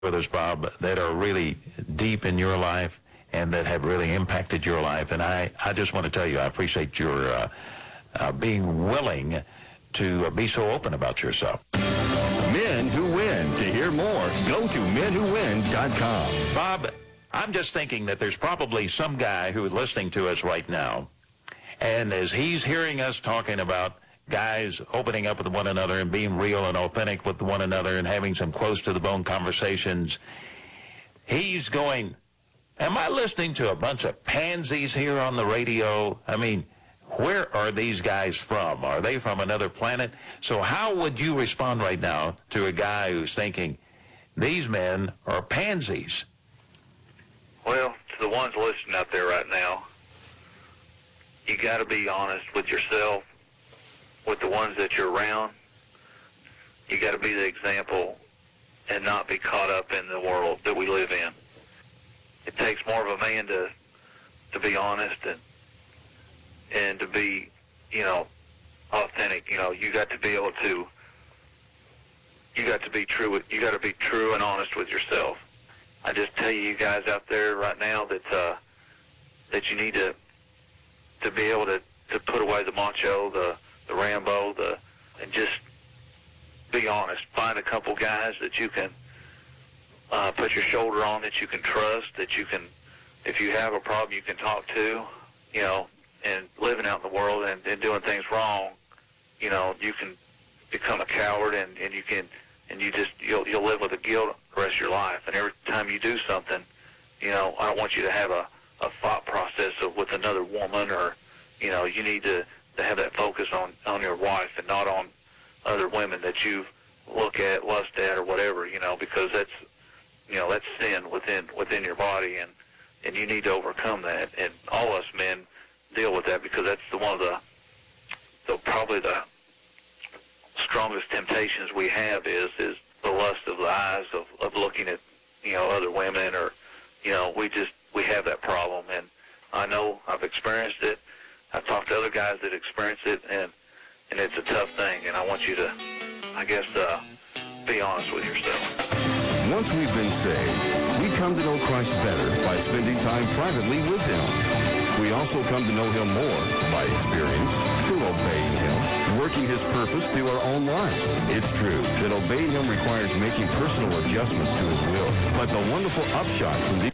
with us, Bob, that are really deep in your life and that have really impacted your life. And I just want to tell you, I appreciate your being willing to be so open about yourself. Men Who Win. To hear more, go to menwhowin.com. Bob, I'm just thinking that there's probably some guy who is listening to us right now, and as he's hearing us talking about guys opening up with one another and being real and authentic with one another and having some close-to-the-bone conversations, he's going, am I listening to a bunch of pansies here on the radio? I mean, where are these guys from? Are they from another planet? So how would you respond right now to a guy who's thinking, these men are pansies? Well, to the ones listening out there right now, you got to be honest with yourself, with the ones that you're around. You got to be the example and not be caught up in the world that we live in. It takes more of a man to be honest and to be, authentic. You got to be able to, you got to be true and honest with yourself. I just tell you guys out there right now that you need to be able to put away the macho, the Rambo, and just be honest. Find a couple guys that you can put your shoulder on, that you can trust, that you can, if you have a problem, you can talk to, and living out in the world and doing things wrong, you can become a coward and you'll live with the guilt the rest of your life. And every time you do something, I don't want you to have a thought process with another woman, or, you need to have that focus on your wife and not on other women that you look at, lust at, or whatever, because that's sin within your body, and you need to overcome that. And all us men deal with that, because that's one of the probably the strongest temptations we have is the lust of the eyes of looking at, other women, or, we have that problem. And I know I've experienced it. I've talked to other guys that experience it, and it's a tough thing. And I want you to, be honest with yourself. Once we've been saved, we come to know Christ better by spending time privately with Him. We also come to know Him more by experience, through obeying Him, working His purpose through our own lives. It's true that obeying Him requires making personal adjustments to His will, but the wonderful upshot from these